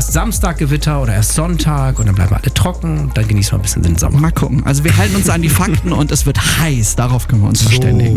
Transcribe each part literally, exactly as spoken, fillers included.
erst Samstag Gewitter oder erst Sonntag und dann bleiben wir alle trocken. Dann genießen wir ein bisschen den Sommer. Mal gucken. Also wir halten uns an die Fakten und es wird heiß. Darauf können wir uns verständigen.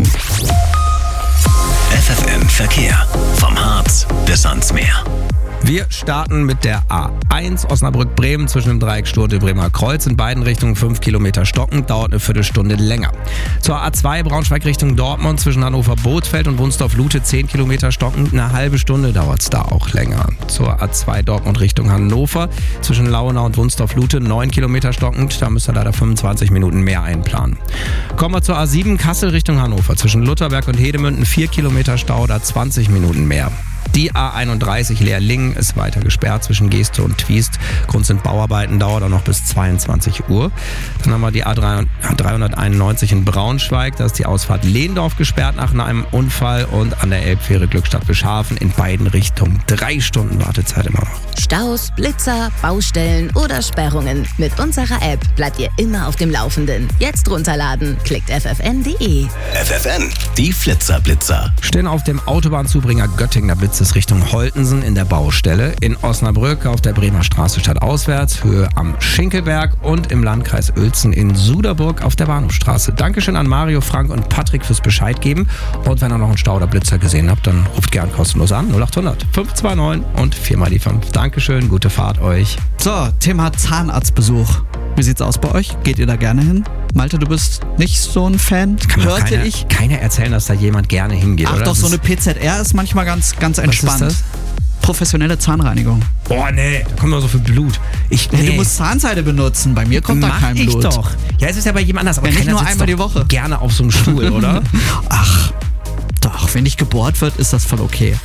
F F M Verkehr. Vom Harz bis ans Meer. Wir starten mit der A eins Osnabrück-Bremen zwischen dem Dreieck Sturt und Bremer Kreuz. In beiden Richtungen fünf Kilometer stockend, dauert eine Viertelstunde länger. Zur A zwei Braunschweig Richtung Dortmund zwischen Hannover-Bothfeld und Wunsdorf-Lute zehn Kilometer stockend, eine halbe Stunde dauert es da auch länger. Zur A zwei Dortmund Richtung Hannover zwischen Launau und Wunsdorf-Lute neun Kilometer stockend, da müsst ihr leider fünfundzwanzig Minuten mehr einplanen. Kommen wir zur A sieben Kassel Richtung Hannover zwischen Lutherberg und Hedemünden vier Kilometer Stau, da zwanzig Minuten mehr. Die A einunddreißig Leer-Lingen ist weiter gesperrt zwischen Geeste und Twiest. Grund sind Bauarbeiten, dauert auch noch bis zweiundzwanzig Uhr. Dann haben wir die A dreihunderteinundneunzig in Braunschweig. Da ist die Ausfahrt Lehndorf gesperrt nach einem Unfall und an der Elbfähre Glückstadt-Bischhafen in beiden Richtungen. Drei Stunden Wartezeit immer noch. Staus, Blitzer, Baustellen oder Sperrungen. Mit unserer App bleibt ihr immer auf dem Laufenden. Jetzt runterladen. Klickt f f n punkt d e. F F N, die Flitzer-Blitzer. Stehen auf dem Autobahnzubringer Göttingen, da blitzt es Richtung Holtensen in der Baustelle. In Osnabrück auf der Bremer Straße stadtauswärts, Höhe am Schinkelberg und im Landkreis Uelzen in Suderburg auf der Bahnhofstraße. Dankeschön an Mario, Frank und Patrick fürs Bescheid geben. Und wenn ihr noch einen Stau oder Blitzer gesehen habt, dann ruft gern kostenlos an. null achthundert fünf zwei neun und vier mal die fünf. Dankeschön, gute Fahrt euch. So, Thema Zahnarztbesuch. Wie sieht's aus bei euch? Geht ihr da gerne hin? Malte, du bist nicht so ein Fan, Kann mir hörte keiner, ich. Keiner erzählen, dass da jemand gerne hingeht, Ach oder? doch, Das so ist- eine P Z R ist manchmal ganz, ganz entspannt. Was ist Professionelle Zahnreinigung. Boah, nee, da kommt doch so viel Blut. Ich, Ja, nee. du musst Zahnseide benutzen. Bei mir kommt da Mach kein ich Blut. doch. Ja, es ist ja bei jedem anders. Aber Ja, nicht keiner nur sitzt einmal doch die Woche. gerne auf so einem Stuhl, oder? Ach, doch, wenn nicht gebohrt wird, ist das voll okay.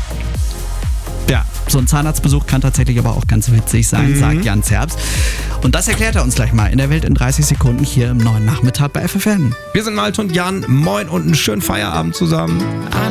Ja, so ein Zahnarztbesuch kann tatsächlich aber auch ganz witzig sein, Mhm. sagt Jan Zerbst. Und das erklärt er uns gleich mal in der Welt in dreißig Sekunden hier im neuen Nachmittag bei F F N. Wir sind Malte und Jan. Moin und einen schönen Feierabend zusammen.